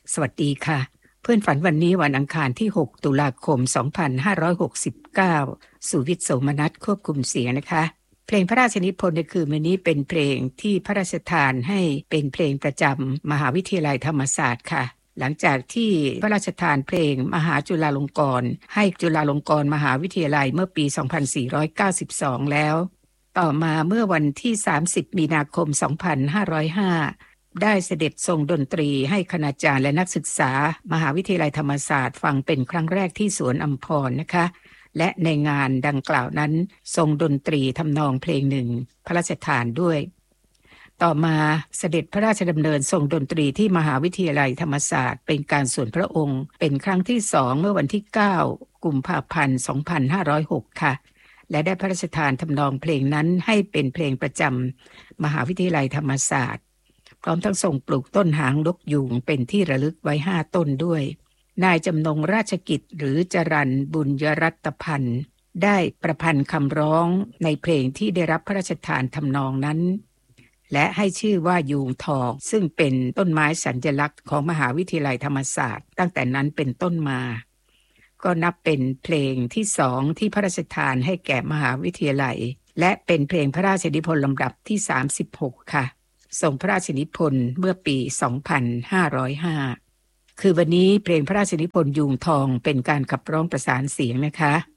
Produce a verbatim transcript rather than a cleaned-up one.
สวัสดีค่ะเพื่อนฝันวันนี้วันอังคารที่หกตุลาคมสองพันห้าร้อยหกสิบเก้าสุวิทย์โสมนัสควบคุมเสียงนะคะเพลงพระราชนิพนธ์ในคืนวันนี้เป็นเพลงที่พระราชทานให้เป็นเพลงประจำมหาวิทยาลัยธรรมศาสตร์ค่ะหลังจากที่พระราชทานเพลงมหาจุฬาลงกรณ์ให้จุฬาลงกรณ์มหาวิทยาลัยเมื่อปีสองพันสี่ร้อยเก้าสิบสองแล้วต่อมาเมื่อวันที่สามสิบมีนาคมสองพันห้าร้อยห้าได้เสด็จทรงดนตรีให้คณาจารย์และนักศึกษามหาวิทยาลัยธรรมศาสตร์ฟังเป็นครั้งแรกที่สวนอัมพรนะคะและในงานดังกล่าวนั้นทรงดนตรีทำนองเพลงหนึ่งพระราชทานด้วยต่อมาเสด็จพระราชดำเนินทรงดนตรีที่มหาวิทยาลัยธรรมศาสตร์เป็นการส่วนพระองค์เป็นครั้งที่สองเมื่อวันที่เก้ากุมภาพันธ์สองพันห้าร้อยหกค่ะและได้พระราชทานทำนองเพลงนั้นให้เป็นเพลงประจำมหาวิทยาลัยธรรมศาสตร์พร้อมทั้งส่งปลูกต้นหางนกยูงเป็นที่ระลึกไว้ห้าต้นด้วยนายจำนงราชกิจหรือจรัญบุญยรัตพันธ์ได้ประพันธ์คำร้องในเพลงที่ได้รับพระราชทานทำนองนั้นและให้ชื่อว่ายูงทองซึ่งเป็นต้นไม้สัญลักษณ์ของมหาวิทยาลัยธรรมศาสตร์ตั้งแต่นั้นเป็นต้นมาก็นับเป็นเพลงที่สองที่พระราชทานให้แก่มหาวิทยาลัยและเป็นเพลงพระราชนิพนธ์ลำดับที่สามสิบหกค่ะทรงพระราชนิพนธ์เมื่อปีสองพันห้าร้อยห้าคือวันนี้เพลงพระราชนิพนธ์ยูงทองเป็นการขับร้องประสานเสียงนะคะ